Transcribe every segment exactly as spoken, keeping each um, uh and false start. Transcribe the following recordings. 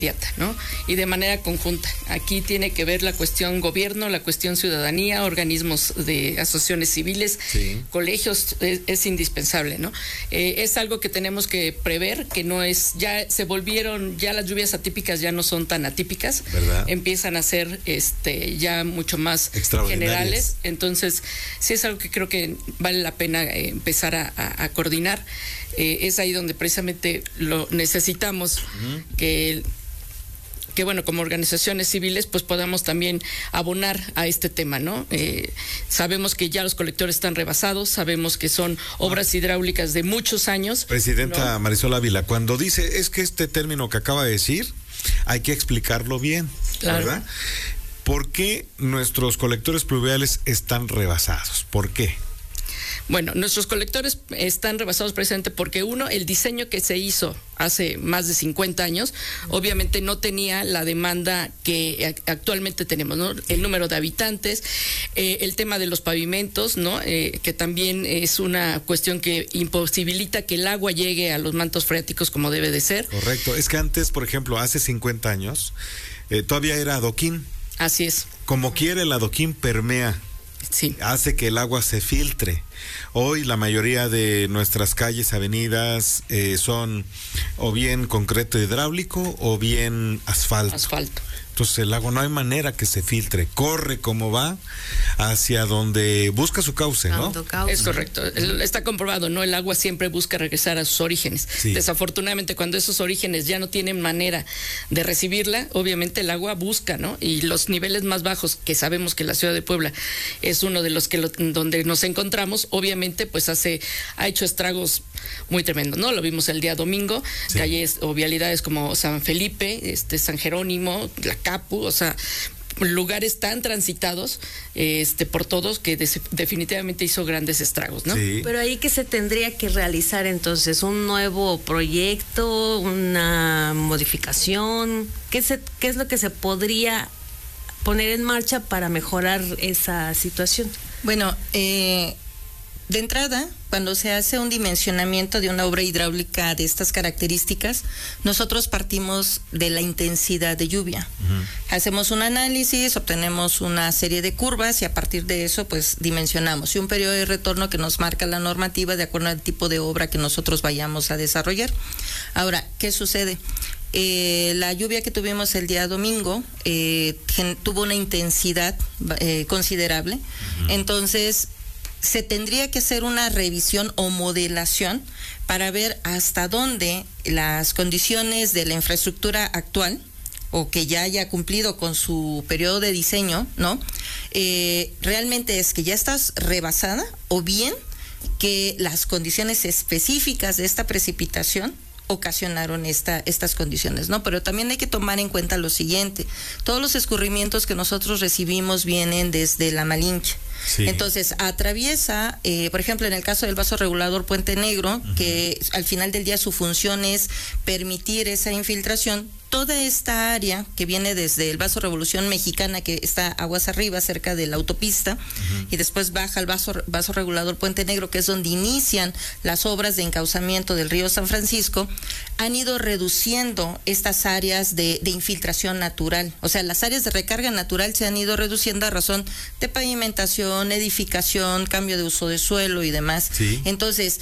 ¿no? Y de manera conjunta. Aquí tiene que ver la cuestión gobierno, la cuestión ciudadanía, organismos de asociaciones civiles, sí. colegios, es, es indispensable, ¿no? Eh, es algo que tenemos que prever, que no es, ya se volvieron, ya las lluvias atípicas ya no son tan atípicas, ¿verdad? Empiezan a ser este ya mucho más generales, entonces sí es algo que creo que vale la pena eh, empezar a, a, a coordinar. Eh, es ahí donde precisamente lo necesitamos, uh-huh. que que bueno, como organizaciones civiles, pues podamos también abonar a este tema, ¿no? Eh, sabemos que ya los colectores están rebasados, sabemos que son obras hidráulicas de muchos años. Presidenta, ¿no? Marisol Ávila, cuando dice, es que este término que acaba de decir, hay que explicarlo bien, claro. ¿verdad? ¿Por qué nuestros colectores pluviales están rebasados? ¿Por qué? Bueno, nuestros colectores están rebasados precisamente porque uno, el diseño que se hizo hace más de cincuenta años, obviamente no tenía la demanda que actualmente tenemos, ¿no? El número de habitantes, eh, el tema de los pavimentos, ¿no? Eh, que también es una cuestión que imposibilita que el agua llegue a los mantos freáticos como debe de ser. Correcto, es que antes, por ejemplo, hace cincuenta años, eh, todavía era adoquín. Así es. Como quiere el adoquín permea. Sí. Hace que el agua se filtre. Hoy la mayoría de nuestras calles, avenidas eh, son o bien concreto hidráulico o bien asfalto. Asfalto. Entonces el agua no hay manera que se filtre, corre como va hacia donde busca su cauce, ¿no? Cauce. Es correcto, está comprobado, ¿no? El agua siempre busca regresar a sus orígenes. Sí. Desafortunadamente, cuando esos orígenes ya no tienen manera de recibirla, obviamente el agua busca, ¿no? Y los niveles más bajos, que sabemos que la ciudad de Puebla es uno de los que lo, donde nos encontramos, obviamente pues hace, ha hecho estragos muy tremendos, ¿no? Lo vimos el día domingo, sí. calles o vialidades como San Felipe, este San Jerónimo, la Capu, o sea, lugares tan transitados este por todos que de, definitivamente hizo grandes estragos, ¿no? Sí. Pero ahí que se tendría que realizar entonces un nuevo proyecto, una modificación, ¿qué se, qué es lo que se podría poner en marcha para mejorar esa situación? Bueno, eh, de entrada, cuando se hace un dimensionamiento de una obra hidráulica de estas características, nosotros partimos de la intensidad de lluvia. Uh-huh. Hacemos un análisis, obtenemos una serie de curvas y a partir de eso, pues, dimensionamos. Y un periodo de retorno que nos marca la normativa de acuerdo al tipo de obra que nosotros vayamos a desarrollar. Ahora, ¿qué sucede? Eh, la lluvia que tuvimos el día domingo eh, gen- tuvo una intensidad eh, considerable. Uh-huh. Entonces, se tendría que hacer una revisión o modelación para ver hasta dónde las condiciones de la infraestructura actual o que ya haya cumplido con su periodo de diseño, ¿no? Eh, realmente es que ya estás rebasada o bien que las condiciones específicas de esta precipitación ocasionaron esta, estas condiciones, ¿no? Pero también hay que tomar en cuenta lo siguiente, todos los escurrimientos que nosotros recibimos vienen desde la Malinche. Sí. Entonces, atraviesa, eh, por ejemplo, en el caso del vaso regulador Puente Negro, uh-huh. que al final del día su función es permitir esa infiltración, toda esta área que viene desde el vaso Revolución Mexicana, que está aguas arriba, cerca de la autopista, uh-huh. y después baja al vaso, vaso regulador Puente Negro, que es donde inician las obras de encauzamiento del río San Francisco, han ido reduciendo estas áreas de, de infiltración natural. O sea, las áreas de recarga natural se han ido reduciendo a razón de pavimentación, edificación, cambio de uso de suelo y demás. Sí. Entonces,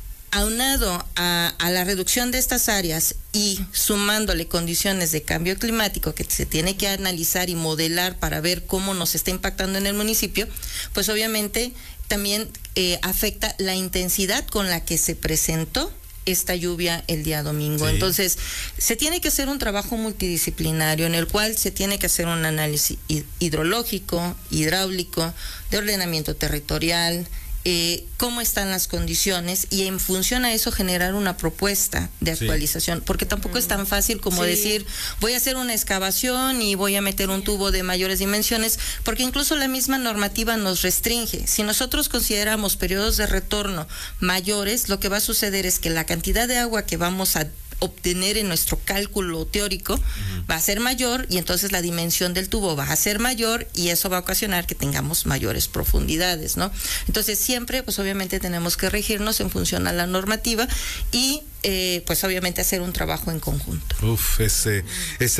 aunado a, a la reducción de estas áreas y sumándole condiciones de cambio climático que se tiene que analizar y modelar para ver cómo nos está impactando en el municipio, pues obviamente también eh, afecta la intensidad con la que se presentó esta lluvia el día domingo. Sí. Entonces, se tiene que hacer un trabajo multidisciplinario en el cual se tiene que hacer un análisis hidrológico, hidráulico, de ordenamiento territorial, eh, cómo están las condiciones y en función a eso generar una propuesta de actualización, sí. porque tampoco es tan fácil como sí. decir voy a hacer una excavación y voy a meter un tubo de mayores dimensiones, porque incluso la misma normativa nos restringe. Si nosotros consideramos periodos de retorno mayores, lo que va a suceder es que la cantidad de agua que vamos a obtener en nuestro cálculo teórico uh-huh. va a ser mayor y entonces la dimensión del tubo va a ser mayor y eso va a ocasionar que tengamos mayores profundidades, ¿no? Entonces siempre, pues obviamente tenemos que regirnos en función a la normativa y eh, pues obviamente hacer un trabajo en conjunto. Uf, ese, ese